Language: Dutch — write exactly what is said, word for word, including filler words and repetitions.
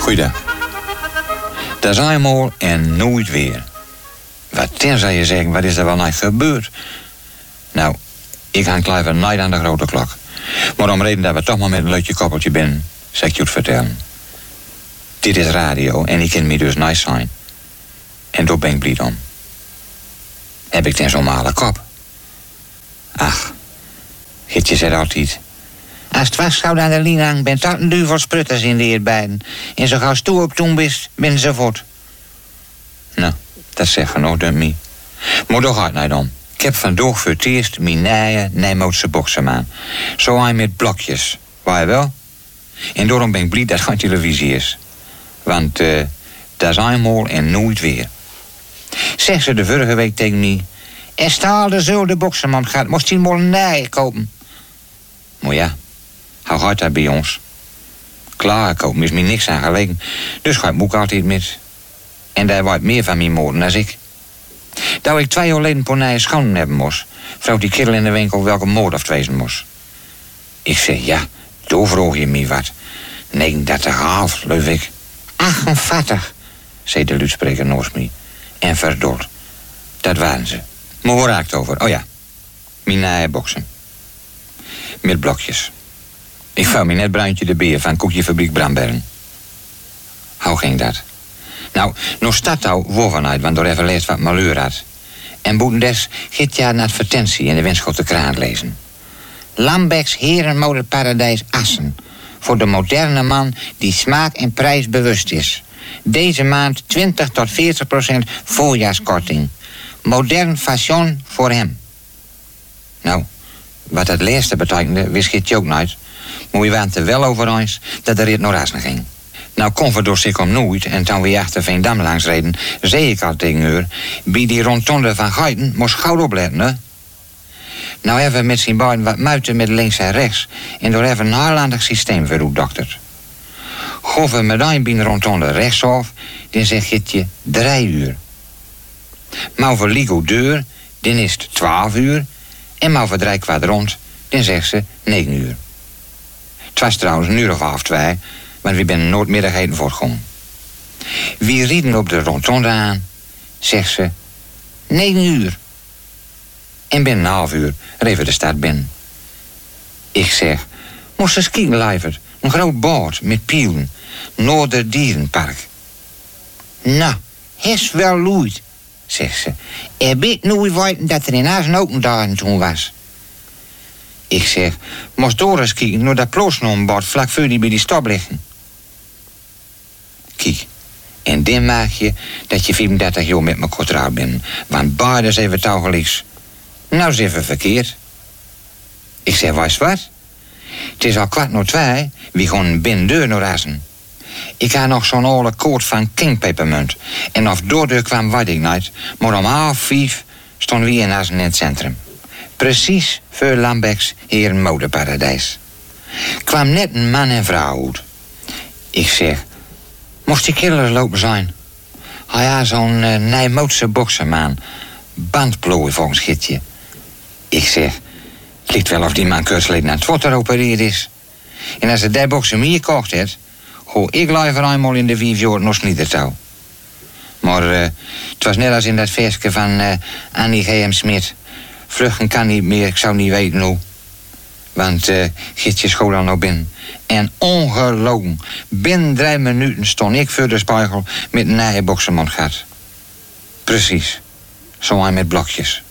Goeiedag. Dat is eenmaal en nooit weer. Wat tenzij je zegt, wat is er wel nou gebeurd? Nou, ik hang klaar van nooit aan de grote klok. Maar om reden dat we toch maar met een leukje koppeltje binnen, zal ik je het vertellen. Dit is radio en ik kan me dus nice zijn. En daar ben ik blij om. Heb ik ten zo'n male kop? Ach, Gietje zegt altijd... Als het vasthouden aan de lijn hangt, bent dat een duvel sprutters in de eerbeiden. En zo gauw stoer op toen bist, ben ze voort. Nou, dat zegt genoeg, dunkt me. Maar daar gaat het niet om. Ik heb vandaag voor het eerst mijn nieuwe Nijmootse boksem aan. Zo aan met blokjes, waar je wel? En daarom ben ik blij dat het geen televisie is. Want uh, dat is eenmaal en nooit weer. Zeg ze de vorige week tegen me... Er staat de zo de bokseman gaat, moest hij maar een nieuwe kopen. Maar ja, hoe gaat dat bij ons? Klaar, ik koop is me niks aan gelegen. Dus ga ik ook altijd met. En daar wordt meer van mijn moorden dan ik. Dat ik twee jaar geleden een nieuwe schoenen hebben moest, vroeg die kerel in de winkel welke moord of het wezen moest. Ik zeg, ja, toen vroeg je me wat. negenendertig half, leuf ik. achtenveertig, zei de luidspreker naast me. En verdoord. Dat waren ze. Maar waar raakt het over? Oh ja, mijn nieuwe boksen. Met blokjes. Ik vouw me net Bruintje de Beer van Koekjefabriek Brambergen. Hoe ging dat? Nou, nog staat nou wovenuit, want door even leest wat malheur had. En boetendes giet ja een advertentie in de Winschoten Kraan lezen. Lambecks Herenmodeparadijs Assen. Voor de moderne man die smaak en prijs bewust is. Deze maand twintig tot veertig procent voorjaarskorting. Modern fashion voor hem. Nou, wat dat laatste betekende, wist je ook nooit. Maar we waren er wel over eens dat de rit naar Assen ging. Nou kon we door zich om nooit, en toen we achter Veendam langs reden, zei ik al tegen haar, bij die rondtonde van Geiten moest gauw opletten, hè. Nou hebben we met zijn beiden wat muiten met links en rechts, en door even een haarlandig systeem voor dokter. Gof we meteen bij de rondtonde rechtsaf, dan zeg je het drie uur. Maar voor Ligo deur, dan is het twaalf uur, en maar voor drie kwart rond, dan zegt ze negen uur. Het was trouwens een uur of half twee, want we zijn noordmiddag heen voortgegaan. Wie rieden op de rondtonde aan, zegt ze, negen uur. En binnen een half uur reven de stad binnen. Ik zeg, moest eens kijken, Leivert, een groot bord met pielen, Noorderdierenpark. Nou, is wel loeit, zegt ze. Er weet nooit weten dat er in Assen ook een dag toen was. Ik zeg, moest door eens kijken naar dat ploosnombord vlak voor die bij die stop liggen. Kijk, en dan maak je dat je vierendertig jaar met me getrouwd bent. Want beide zijn we tegelijks. Nou is even verkeerd. Ik zeg, wees wat? Het is al kwart nog twee, we gaan binnen deur naar Assen. Ik had nog zo'n oude koord van King Peppermint. En of doordeur kwam, weet ik niet. Maar om half vijf stonden we in Assen in het centrum. Precies voor Lambecks Herenmodeparadijs. Kwam net een man en vrouw uit. Ik zeg, moest die killer lopen zijn? Hij had zo'n uh, Nijmootse bokserman. Bandplooi volgens Gietje. Ik zeg, het lijkt wel of die man kursleden aan het water opereerd is. En als hij die bokser meer gekocht heeft, gooi ik liever eenmaal in de vijf jaar nog sniedertouw. Maar uh, het was net als in dat versje van uh, Annie G M. Smit. Vluchten kan niet meer, ik zou niet weten hoe. Want uh, Gietje school dan nog binnen. En ongelogen, binnen drie minuten stond ik voor de spiegel met een nieuwe boksermond gehad. Precies, zo aan met blokjes.